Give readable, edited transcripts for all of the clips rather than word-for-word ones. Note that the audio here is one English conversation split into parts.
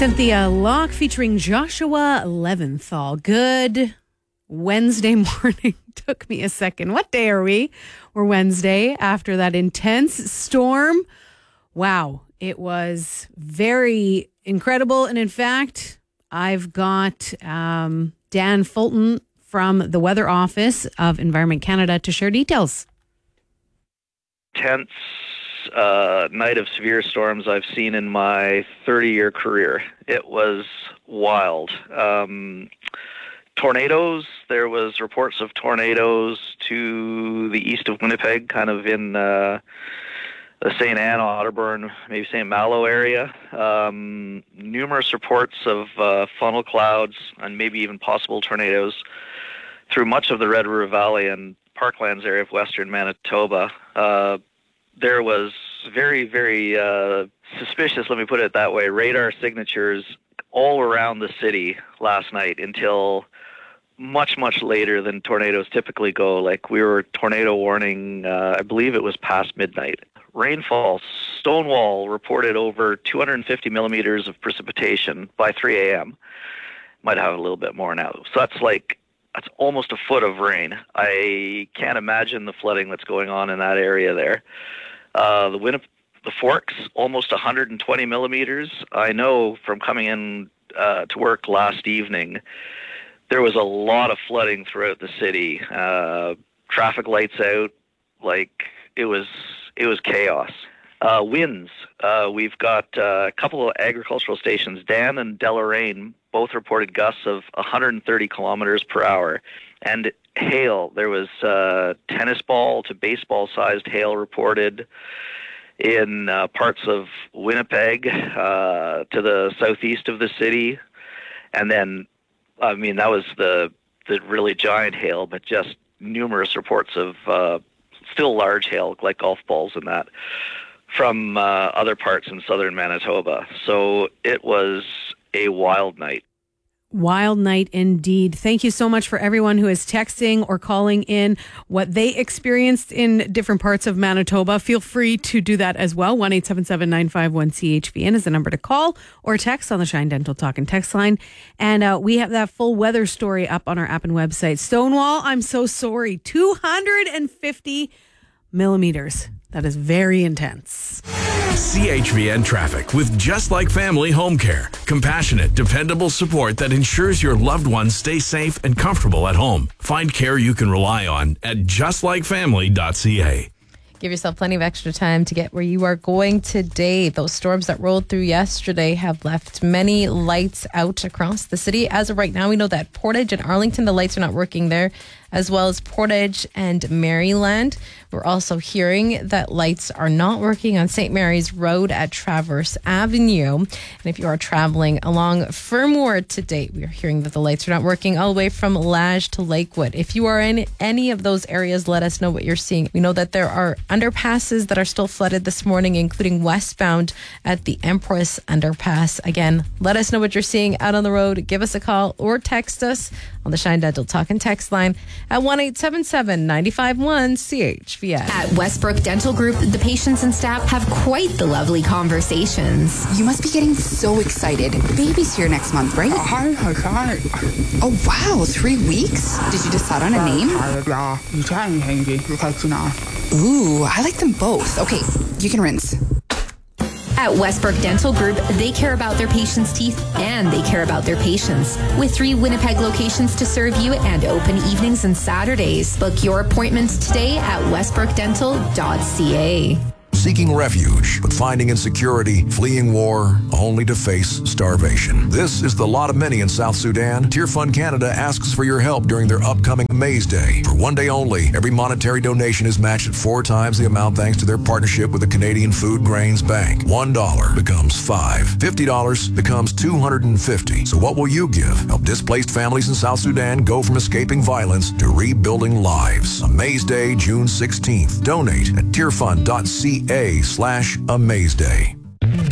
Cynthia Locke featuring Joshua Leventhal. Good Wednesday morning. Took me a second. What day are we? We're Wednesday after that intense storm. Wow. It was very incredible. And in fact, I've got Dan Fulton from the Weather Office of Environment Canada to share details. Tense night of severe storms I've seen in my 30-year career. It was wild. Tornadoes, there was reports of tornadoes to the east of Winnipeg, kind of in the St. Anne, Otterburn, maybe St. Malo area. Numerous reports of funnel clouds and maybe even possible tornadoes through much of the Red River Valley and Parklands area of western Manitoba. There was very, very suspicious, let me put it that way, radar signatures all around the city last night until much, much later than tornadoes typically go. Like, we were tornado warning, I believe it was past midnight. Rainfall, Stonewall reported over 250 millimeters of precipitation by 3 a.m. Might have a little bit more now. So that's almost a foot of rain. I can't imagine the flooding that's going on in that area there. The Forks, almost 120 millimeters. I know from coming in to work last evening, there was a lot of flooding throughout the city. Traffic lights out, like it was chaos. Winds. We've got a couple of agricultural stations, Dan and Deloraine, both reported gusts of 130 kilometers per hour. And hail. There was tennis ball to baseball sized hail reported in parts of Winnipeg to the southeast of the city. And then, I mean, that was the really giant hail, but just numerous reports of still large hail, like golf balls and that, from other parts in southern Manitoba. So it was a wild night. Wild night indeed. Thank you so much for everyone who is texting or calling in what they experienced in different parts of Manitoba. Feel free to do that as well. 1-877-951-CHVN is the number to call or text on the Shine Dental Talk and text line. And we have that full weather story up on our app and website. Stonewall, I'm so sorry. 250 millimeters. That is very intense. CHVN Traffic with Just Like Family Home Care. Compassionate, dependable support that ensures your loved ones stay safe and comfortable at home. Find care you can rely on at justlikefamily.ca. Give yourself plenty of extra time to get where you are going today. Those storms that rolled through yesterday have left many lights out across the city. As of right now, we know that Portage and Arlington, the lights are not working there, as well as Portage and Maryland. We're also hearing that lights are not working on St. Mary's Road at Traverse Avenue. And if you are traveling along Fermor today, we are hearing that the lights are not working all the way from Lage to Lakewood. If you are in any of those areas, let us know what you're seeing. We know that there are underpasses that are still flooded this morning, including westbound at the Empress Underpass. Again, let us know what you're seeing out on the road. Give us a call or text us on the Shine Dental Talk and text line at 1-877-951-CHVN. At Westbrook Dental Group, the patients and staff have quite the lovely conversations. You must be getting so excited. Baby's here next month, right? Oh, wow, 3 weeks? Did you decide on a name? Ooh, I like them both. Okay, you can rinse. At Westbrook Dental Group, they care about their patients' teeth and they care about their patients. With 3 Winnipeg locations to serve you and open evenings and Saturdays. Book your appointments today at westbrookdental.ca. Seeking refuge, but finding insecurity, fleeing war, only to face starvation. This is the lot of many in South Sudan. Tier Fund Canada asks for your help during their upcoming Maize Day. For one day only, every monetary donation is matched at 4 times the amount thanks to their partnership with the Canadian Food Grains Bank. $1 becomes $5. $50 becomes $250. So what will you give? Help displaced families in South Sudan go from escaping violence to rebuilding lives. On Maize Day, June 16th. Donate at tierfund.ca/amazeday.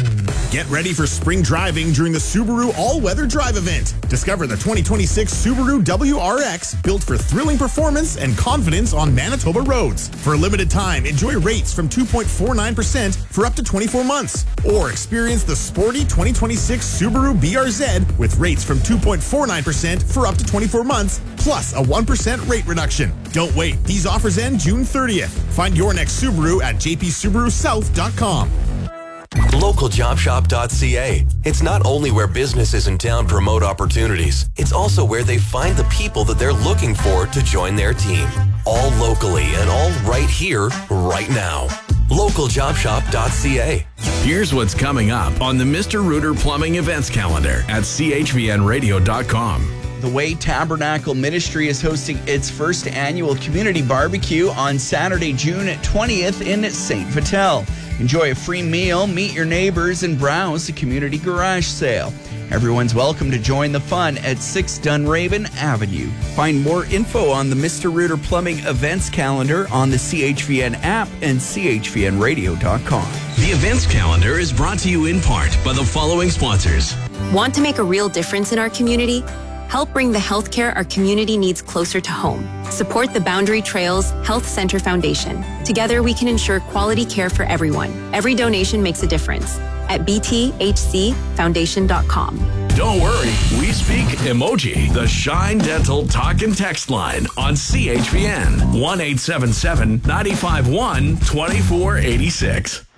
Get ready for spring driving during the Subaru All-Weather Drive event. Discover the 2026 Subaru WRX, built for thrilling performance and confidence on Manitoba roads. For a limited time, enjoy rates from 2.49% for up to 24 months. Or experience the sporty 2026 Subaru BRZ with rates from 2.49% for up to 24 months, plus a 1% rate reduction. Don't wait. These offers end June 30th. Find your next Subaru at jpsubarusouth.com. LocalJobShop.ca. It's not only where businesses in town promote opportunities, it's also where they find the people that they're looking for to join their team. All locally and all right here, right now. LocalJobShop.ca. Here's what's coming up on the Mr. Rooter Plumbing events calendar at chvnradio.com. The Way Tabernacle Ministry is hosting its first annual community barbecue on Saturday, June 20th in St. Vital. Enjoy a free meal, meet your neighbors, and browse the community garage sale. Everyone's welcome to join the fun at 6 Dunraven Avenue. Find more info on the Mr. Rooter Plumbing events calendar on the CHVN app and chvnradio.com. The events calendar is brought to you in part by the following sponsors. Want to make a real difference in our community? Help bring the healthcare our community needs closer to home. Support the Boundary Trails Health Center Foundation. Together, we can ensure quality care for everyone. Every donation makes a difference. At bthcfoundation.com. Don't worry, we speak emoji. The Shine Dental Talk and Text line on CHVN 1-877-951-2486.